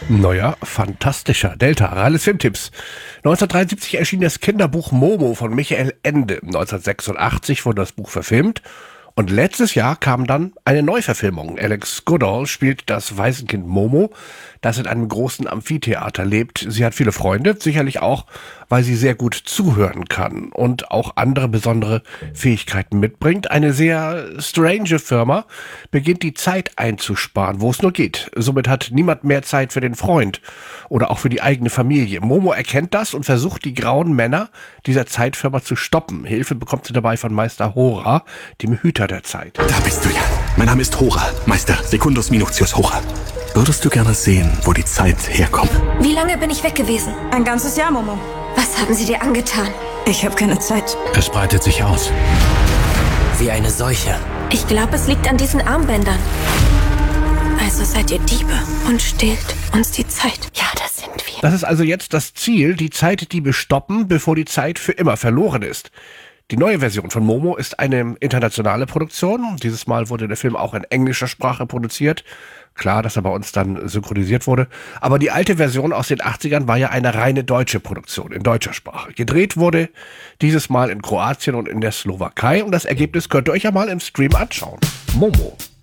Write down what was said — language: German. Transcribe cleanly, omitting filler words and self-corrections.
Neuer, fantastischer Delta, Ralles Filmtipps. 1973 erschien das Kinderbuch Momo von Michael Ende. 1986 wurde das Buch verfilmt. Und letztes Jahr kam dann eine Neuverfilmung. Alex Goodall spielt das Waisenkind Momo, das in einem großen Amphitheater lebt. Sie hat viele Freunde, sicherlich auch, weil sie sehr gut zuhören kann und auch andere besondere Fähigkeiten mitbringt. Eine sehr strange Firma beginnt die Zeit einzusparen, wo es nur geht. Somit hat niemand mehr Zeit für den Freund oder auch für die eigene Familie. Momo erkennt das und versucht, die grauen Männer dieser Zeitfirma zu stoppen. Hilfe bekommt sie dabei von Meister Hora, dem Hüter der Zeit. Da bist du ja. Mein Name ist Hora, Meister Secundus Minutius Hora. Würdest du gerne sehen, wo die Zeit herkommt? Wie lange bin ich weg gewesen? Ein ganzes Jahr, Momo. Was haben sie dir angetan? Ich habe keine Zeit. Es breitet sich aus. Wie eine Seuche. Ich glaube, es liegt an diesen Armbändern. Also seid ihr Diebe und stehlt uns die Zeit. Ja, das sind wir. Das ist also jetzt das Ziel, die Zeitdiebe stoppen, bevor die Zeit für immer verloren ist. Die neue Version von Momo ist eine internationale Produktion. Dieses Mal wurde der Film auch in englischer Sprache produziert. Klar, dass er bei uns dann synchronisiert wurde. Aber die alte Version aus den 80ern war ja eine reine deutsche Produktion in deutscher Sprache. Gedreht wurde dieses Mal in Kroatien und in der Slowakei. Und das Ergebnis könnt ihr euch ja mal im Stream anschauen. Momo.